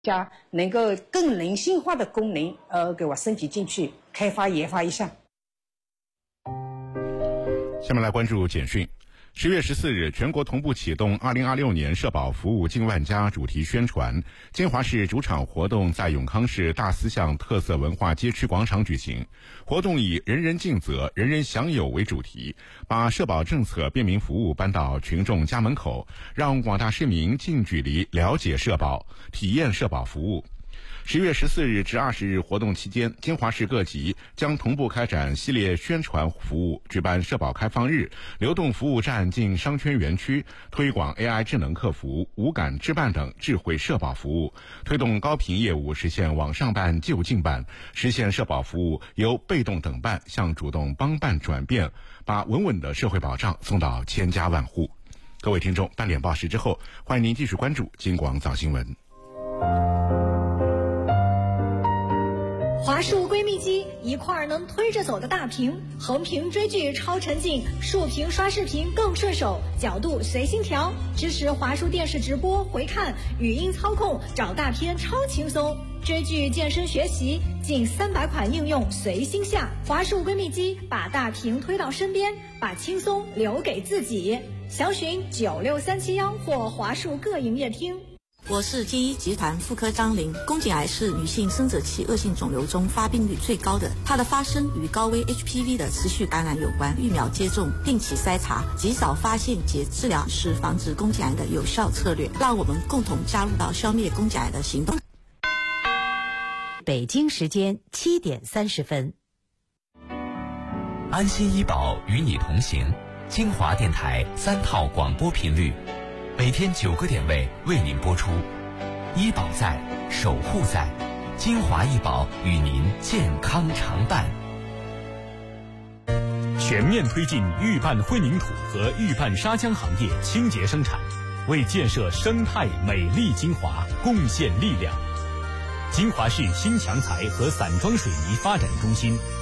加能够更人性化的功能，给我升级进去，开发研发一下。 下面来关注简讯。10月14日，全国同步启动2026年社保服务近万家主题宣传。金华市主场活动在永康市大思巷特色文化街区广场举行。活动以人人尽责、人人享有为主题，把社保政策便民服务搬到群众家门口，让广大市民近距离了解社保，体验社保服务。10月14日至20日活动期间，金华市各级将同步开展系列宣传服务，举办社保开放日、流动服务站进商圈园区，推广 AI 智能客服、无感置办等智慧社保服务，推动高频业务实现网上办、就近办，实现社保服务由被动等办向主动帮办转变，把稳稳的社会保障送到千家万户。各位听众，半点报时之后，欢迎您继续关注金广早新闻。 华数闺蜜机，一块能推着走的大屏，横屏追剧超沉浸，竖屏刷视频更顺手，角度随心调，支持华数电视直播回看，语音操控，找大片超轻松。追剧、健身、学习，近300款应用随心下。华数闺蜜机把大屏推到身边，把轻松留给自己。详询96371或华数各营业厅。 我是金一集团妇科张玲。宫颈癌是女性生殖器恶性肿瘤中发病率最高的，它的发生与高危 HPV 的持续感染有关。疫苗接种、定期筛查、及早发现及治疗是防治宫颈癌的有效策略。让我们共同加入到消灭宫颈癌的行动。 北京时间7点30分。 安心医保与你同行，金华电台3套广播频率，每天9个点位为您播出。医保在，守护在，金华医保与您健康常伴。 全面推进预拌混凝土和预拌砂浆行业清洁生产，为建设生态美丽金华贡献力量。金华市新强材和散装水泥发展中心